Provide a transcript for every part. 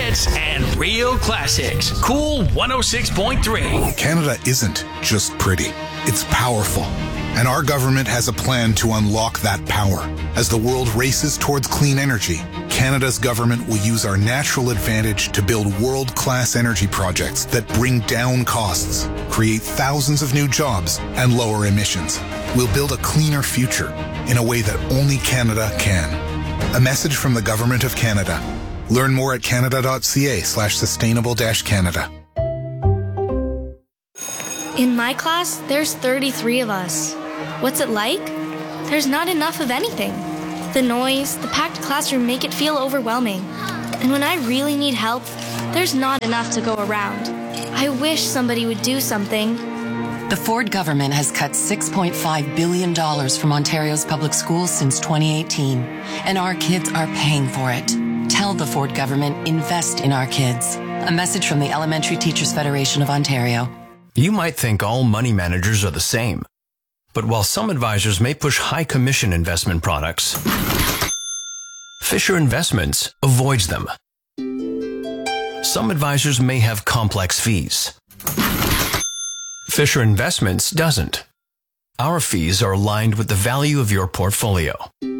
hits and real classics. Cool 106.3. Canada isn't just pretty. It's powerful. And our government has a plan to unlock that power. As the world races towards clean energy, Canada's government will use our natural advantage to build world-class energy projects that bring down costs, create thousands of new jobs, and lower emissions. We'll build a cleaner future in a way that only Canada can. A message from the Government of Canada. Learn more at canada.ca/sustainable-Canada. In my class, there's 33 of us. What's it like? There's not enough of anything. The noise, the packed classroom make it feel overwhelming. And when I really need help, there's not enough to go around. I wish somebody would do something. The Ford government has cut $6.5 billion from Ontario's public schools since 2018, and our kids are paying for it. Tell the Ford government, invest in our kids. A message from the Elementary Teachers Federation of Ontario. You might think all money managers are the same. But while some advisors may push high commission investment products, Fisher Investments avoids them. Some advisors may have complex fees. Fisher Investments doesn't. Our fees are aligned with the value of your portfolio.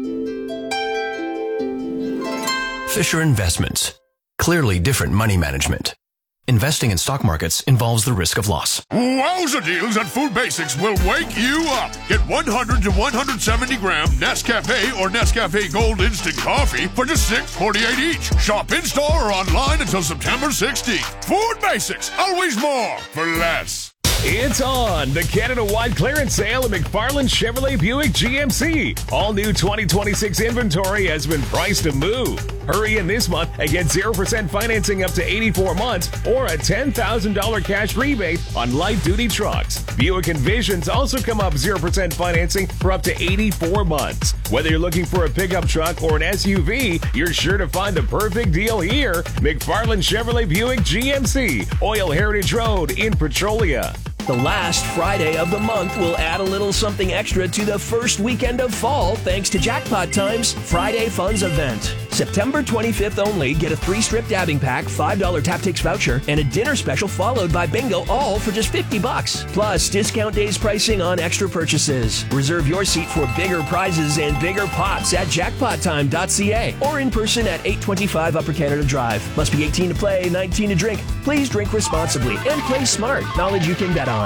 Fisher Investments. Clearly different money management. Investing in stock markets involves the risk of loss. Wowza deals at Food Basics will wake you up. Get 100 to 170 gram Nescafe or Nescafe Gold Instant Coffee for just $6.48 each. Shop in-store or online until September 16th. Food Basics, always more for less. It's on! The Canada-wide clearance sale at McFarland Chevrolet Buick GMC. All new 2026 inventory has been priced to move. Hurry in this month and get 0% financing up to 84 months or a $10,000 cash rebate on light-duty trucks. Buick Envisions also come up 0% financing for up to 84 months. Whether you're looking for a pickup truck or an SUV, you're sure to find the perfect deal here. McFarland Chevrolet Buick GMC, Oil Heritage Road in Petrolia. The last Friday of the month will add a little something extra to the first weekend of fall thanks to Jackpot Time's Friday Funds event. September 25th only, get a 3-strip dabbing pack, $5 Taptix voucher, and a dinner special followed by bingo, all for just $50. Plus, discount days pricing on extra purchases. Reserve your seat for bigger prizes and bigger pots at jackpottime.ca or in person at 825 Upper Canada Drive. Must be 18 to play, 19 to drink. Please drink responsibly and play smart. Knowledge you can bet on.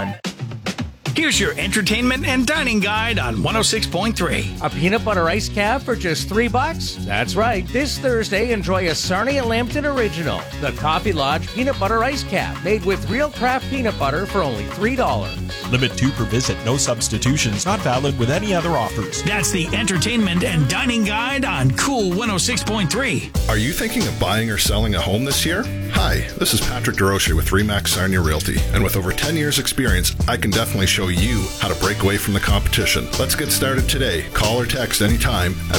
Here's your entertainment and dining guide on 106.3. A peanut butter ice cap for just $3? That's right. This Thursday, enjoy a Sarnia Lambton original, the Coffee Lodge Peanut Butter Ice Cap, made with real craft peanut butter for only $3. Limit 2 per visit. No substitutions. Not valid with any other offers. That's the entertainment and dining guide on Cool 106.3. Are you thinking of buying or selling a home this year? Hi, this is Patrick DeRoche with RE/MAX Sarnia Realty, and with over 10 years experience, I can definitely show you how to break away from the competition. Let's get started today. Call or text anytime at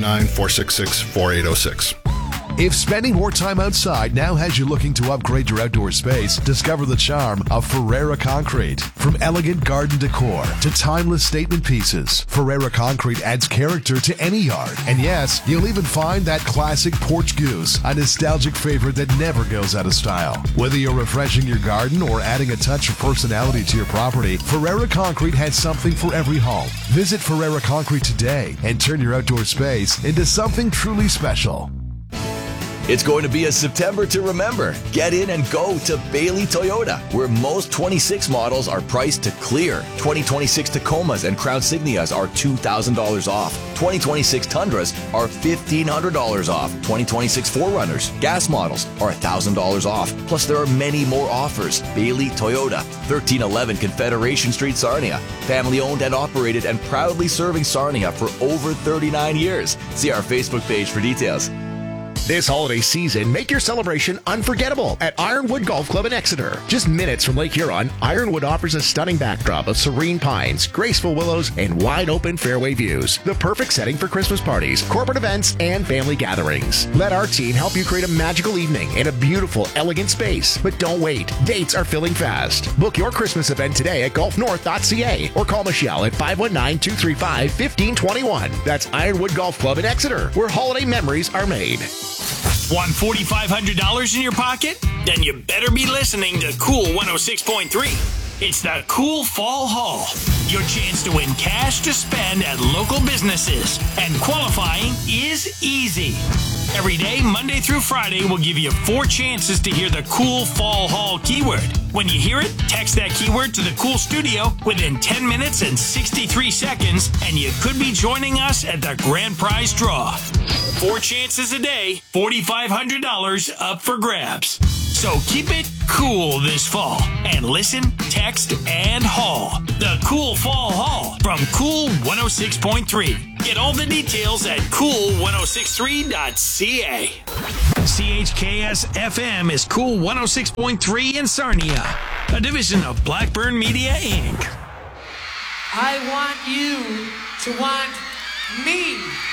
519-466-4806. If spending more time outside now has you looking to upgrade your outdoor space, discover the charm of Ferreira Concrete. From elegant garden decor to timeless statement pieces, Ferreira Concrete adds character to any yard. And yes, you'll even find that classic porch goose, a nostalgic favorite that never goes out of style. Whether you're refreshing your garden or adding a touch of personality to your property, Ferreira Concrete has something for every home. Visit Ferreira Concrete today and turn your outdoor space into something truly special. It's going to be a September to remember. Get in and go to Bailey Toyota, where most 26 models are priced to clear. 2026 Tacomas and Crown Signias are $2,000 off. 2026 Tundras are $1,500 off. 2026 4Runners, gas models, are $1,000 off. Plus, there are many more offers. Bailey Toyota, 1311 Confederation Street, Sarnia. Family owned and operated and proudly serving Sarnia for over 39 years. See our Facebook page for details. This holiday season, make your celebration unforgettable at Ironwood Golf Club in Exeter. Just minutes from Lake Huron, Ironwood offers a stunning backdrop of serene pines, graceful willows, and wide-open fairway views. The perfect setting for Christmas parties, corporate events, and family gatherings. Let our team help you create a magical evening in a beautiful, elegant space. But don't wait. Dates are filling fast. Book your Christmas event today at golfnorth.ca or call Michelle at 519-235-1521. That's Ironwood Golf Club in Exeter, where holiday memories are made. Want $4,500 in your pocket? Then you better be listening to Cool 106.3. It's the Cool Fall Haul, your chance to win cash to spend at local businesses. And qualifying is easy. Every day, Monday through Friday, we'll give you 4 chances to hear the Cool Fall Haul keyword. When you hear it, text that keyword to the Cool Studio within 10 minutes and 63 seconds, and you could be joining us at the grand prize draw. 4 chances a day, $4,500 up for grabs. So keep it cool this fall and listen, text, and haul. The Cool Fall Haul from Cool 106.3. Get all the details at cool1063.ca. CHKS FM is Cool 106.3 in Sarnia, a division of Blackburn Media, Inc. I want you to want me.